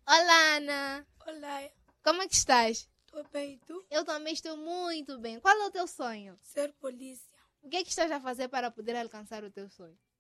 Olá, Ana. Olá, Como é que estás? estou bem, e tu? Eu também estou muito bem. Qual é o teu sonho? Ser polícia. O que é que estás a fazer para poder alcançar o teu sonho?